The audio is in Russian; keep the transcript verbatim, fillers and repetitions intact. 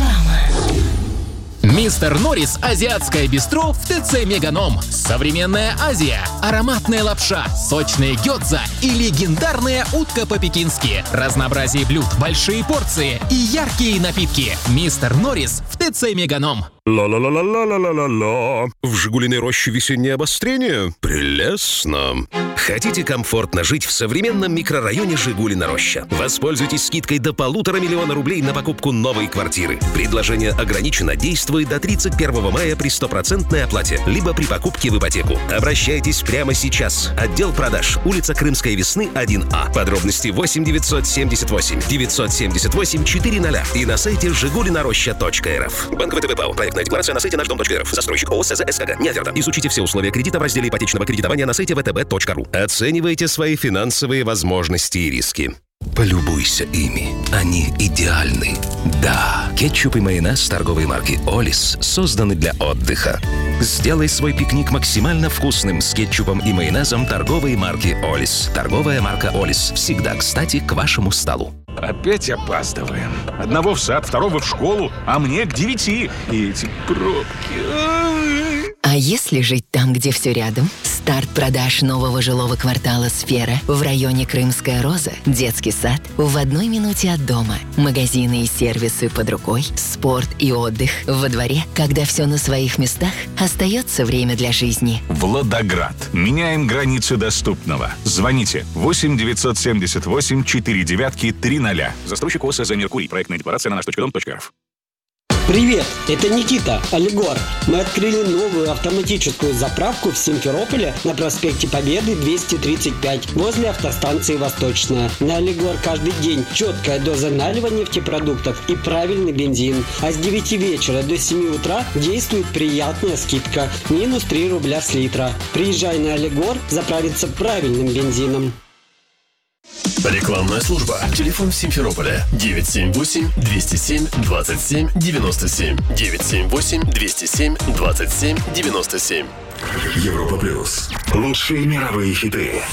Реклама. Мистер Норрис азиатское бистро в ТЦ Меганом. Современная Азия, ароматная лапша, сочные гёдза и легендарная утка по-пекински. Разнообразие блюд, большие порции и яркие напитки. Мистер Норрис в ТЦ Меганом. Ла-ла-ла-ла-ла-ла-ла-ла. В «Жигулиной роще» весеннее обострение? Прелестно. Хотите комфортно жить в современном микрорайоне Жигулина Роща? Воспользуйтесь скидкой до полутора миллиона рублей на покупку новой квартиры. Предложение ограничено, действует до тридцать первого мая при стопроцентной оплате, либо при покупке в ипотеку. Обращайтесь прямо сейчас. Отдел продаж. Улица Крымской Весны, один А. Подробности восемь девятьсот семьдесят восемь девятьсот семьдесят восемь четыреста и на сайте жигулинароща точка эр эф. Банк ВТБ ПАО. Проектная декларация на сайте наш дом точка эр эф. Застройщик ООО СЗ СКГ. Не оферта. Изучите все условия кредита в разделе ипотечного кредитования на сайте вэ тэ бэ точка ру. Оценивайте свои финансовые возможности и риски. Полюбуйся ими. Они идеальны. Да, кетчуп и майонез торговой марки «Олис» созданы для отдыха. Сделай свой пикник максимально вкусным с кетчупом и майонезом торговой марки «Олис». Торговая марка «Олис» всегда кстати к вашему столу. Опять опаздываем. Одного в сад, второго в школу, а мне к девяти. И эти пробки. А если жить там, где все рядом? Старт продаж нового жилого квартала «Сфера» в районе Крымская Роза, детский сад в одной минуте от дома, магазины и сервисы под рукой, спорт и отдых во дворе. Когда все на своих местах, остается время для жизни. Владоград. Меняем границы доступного. Звоните восемь девятьсот семьдесят восемь четыре девятки три ноля. Застройщик ООО СЗ «Меркурий». Проектная декларация на наш точка дом точка эр эф. Привет, это Никита, Алигор. Мы открыли новую автоматическую заправку в Симферополе на проспекте Победы двести тридцать пять, возле автостанции «Восточная». На Алигор каждый день четкая доза налива нефтепродуктов и правильный бензин. А с девяти вечера до семи утра действует приятная скидка – минус три рубля с литра. Приезжай на Алигор заправиться правильным бензином. Рекламная служба. Телефон в Симферополе девять семь восемь двести семь двадцать семь девяносто семь. девять семь восемь двести семь двадцать семь девяносто семь. Европа плюс. Лучшие мировые хиты.